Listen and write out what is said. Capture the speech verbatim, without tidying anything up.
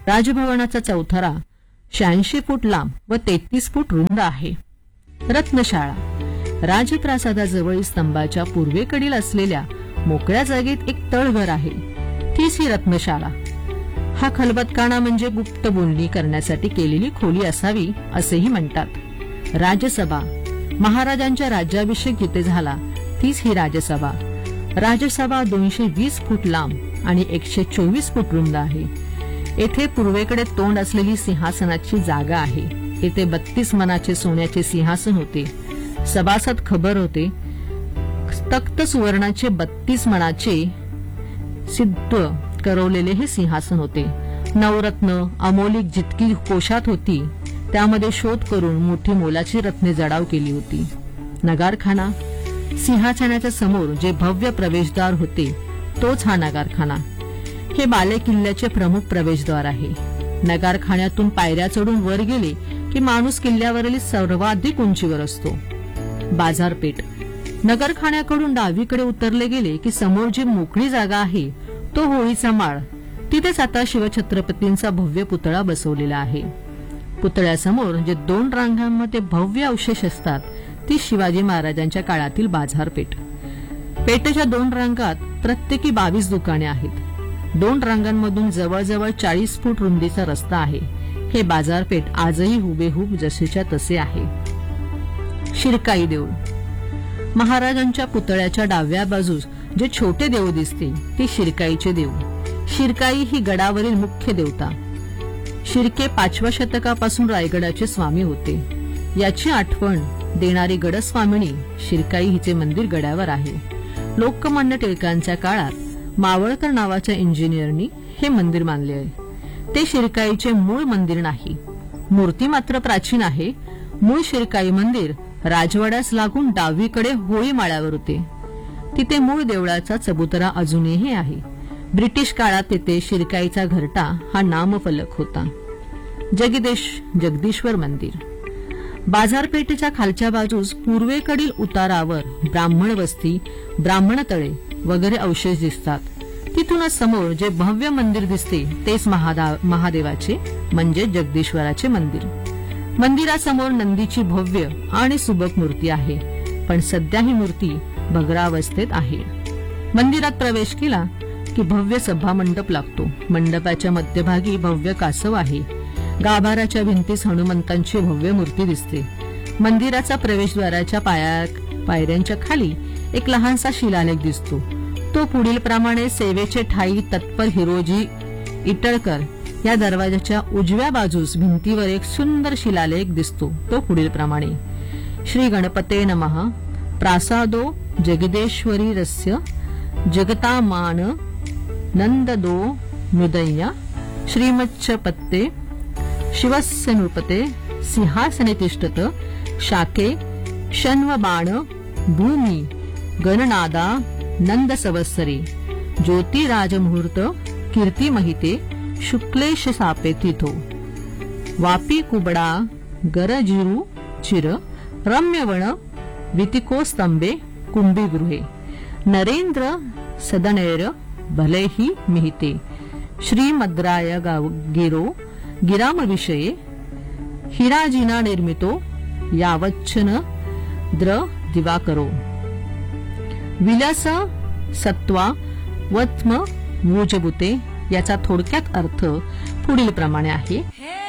राजभवनाचा चौथरा शहाऐंशी फूट लांब व तेहतीस फूट रुंद आहे. रत्नशाळा राजप्रासादाजवळील स्तंभाच्या पूर्वेकडील असलेल्या मोकळ्या जागेत एक तळघर आहे. तीच ही रत्नशाळा. हा खलबतखाना म्हणजे गुप्त बोलणी करण्यासाठी केलेली खोली असावी असेही म्हणतात. राजसभा महाराजांच्या राज्याभिषेक जिथे झाला तीच ही राजसभा. राजसभा दोनशे वीस फूट लांब आणि एकशे चोवीस फूट रुंद आहे. येथे पूर्वेकडे तोंड असलेली सिंहासनाची जागा आहे. येथे बत्तीस मनाचे सोन्याचे सिंहासन होते. सभासद खबर होते. तख्त सुवर्णाचे बत्तीस मनाचे सिद्ध करवलेले हे सिंहासन होते. नवरत्न अमोलिक जितकी कोशात होती त्यामध्ये शोध करून मोठी मोलाची रत्ने जडाव केली होती. नगारखाना सिंहासनाच्या समोर जे भव्य प्रवेशद्वार होते तोच हा नगारखाना. हे बाले किल्ल्याचे प्रमुख प्रवेशद्वार आहे. नगारखान्यातून पायऱ्या चढून वर गेले की माणूस किल्ल्यावरील सर्वाधिक उंचीवर असतो. बाजारपेठ नगरखान्याकडून डावीकडे उतरले गेले की समोर जी मोकळी जागा आहे तो होळीचा माळ. तिथेच आता शिवछत्रपतींचा भव्य पुतळा बसवलेला आहे. पुतळ्यासमोर जे दोन रांगांमध्ये भव्य अवशेष असतात ती शिवाजी महाराजांच्या काळातील बाजारपेठ. पेठेच्या दोन रांगात प्रत्येकी बावीस दुकाने आहेत. दोन रांगांमधून जवळजवळ चाळीस फूट रुंदीचा रस्ता आहे. हे बाजारपेठ आजही हुबेहूब जसेच्या तसे आहे. शिरकाई देऊळ महाराजांच्या पुतळ्याच्या डाव्या बाजूस जे छोटे देऊळ दिसते ते शिरकाईचे देऊळ. शिरकाई ही गडावरील मुख्य देवता. शिर्के पाचव्या शतकापासून रायगडाचे स्वामी होते. याची आठवण देणारी गडस्वामिनी शिरकाई हिचे मंदिर गडावर आहे. लोकमान्य टिळकांच्या काळात मावळकर नावाच्या इंजिनियरनी हे मंदिर बांधले आहे. ते शिरकाईचे मूळ मंदिर नाही. मूर्ती मात्र प्राचीन आहे. मूळ शिरकाई मंदिर राजवाड्यास लागून डावीकडे होळी माळ्यावर होते. तिथे मूळ देवळाचा चबुतरा अजूनही आहे. ब्रिटिश काळात तेथे शिरकाईचा घरटा हा नामफलक होता. जगदीश जगदीश्वर मंदिर बाजारपेठेच्या खालच्या बाजूस पूर्वेकडील उतारावर ब्राह्मण वस्ती, ब्राह्मण तळे वगैरे अवशेष दिसतात. तिथूनच समोर जे भव्य मंदिर दिसते तेच महादेवाचे म्हणजे जगदीश्वराचे मंदिर. मंदिरासमोर नंदीची भव्य आणि सुबक मूर्ती आहे. पण सध्या ही मूर्ती भग्नावस्थेत आहे. मंदिरात प्रवेश केला की भव्य सभा मंडप लागतो. मंडपाच्या मध्यभागी भव्य कासव आहे. गाभाराच्या भिंतीस हनुमंतांची भव्य मूर्ती दिसते. मंदिराचा प्रवेशद्वाराच्या पाया पायऱ्यांच्या खाली एक लहानसा शिलालेख दिसतो. तो पुढील प्रमाणे सेवेचे ठाई तत्पर हिरोजी इटळकर या दरवाजाच्या उजव्या बाजूस भिंतीवर एक सुंदर शिलालेख दिसतो. तो पुढील प्रमाणे श्री गणपते नमः प्रासादो जगदेश्वरी रस्य जगतामान नंददो मृदय्या श्रीमच्छपत्ते शिवस्य नृपते सिंहासने तिष्ठत शाके शन्वबाण भूमी गणनादा नंद संवत्सरे ज्योतिराजमुहूर्त कीर्ती महिते शुक्लेश सापे तिथो वापी कुबडा गरजिरू चिर रम्यवण वितिकोस्तंभे कुंभीगृहे नरेंद्र सदनेर भलेही मिहिते श्रीमद्राय गिरो गिरामविषये हिराजिना निर्मितो यावच्छन द्र दिवाकरो विलास सत्वा वत्म वूजबुते. याचा थोडक्यात अर्थ पुढील प्रमाणे आहे.